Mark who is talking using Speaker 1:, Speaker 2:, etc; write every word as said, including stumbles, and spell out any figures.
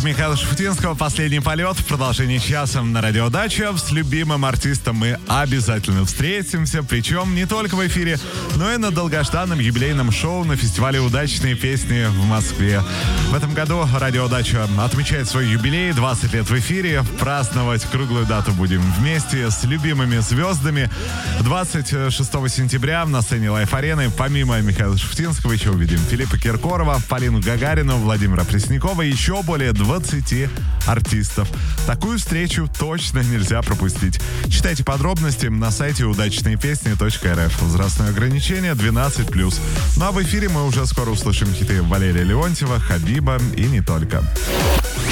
Speaker 1: от Михаила Шуфутинского «Последний полет» в продолжении часа на Радио Дача. С любимым артистом мы обязательно встретимся, причем не только в эфире, но и на долгожданном юбилейном шоу на фестивале «Удачные песни» в Москве. В этом году Радио Дача отмечает свой юбилей, двадцать лет в эфире. Праздновать круглую дату будем вместе с любимыми звездами. двадцать шестого сентября на сцене Лайф-арены помимо Михаила Шуфутинского еще увидим Филиппа Киркорова, Полину Гагарину, Владимира Преснякова и еще более двадцати артистов. Такую встречу точно нельзя пропустить. Читайте подробности на сайте удачные песни точка эр эф. Возрастное ограничение двенадцать плюс. Ну а в эфире мы уже скоро услышим хиты Валерия Леонтьева, Хабиба и не только.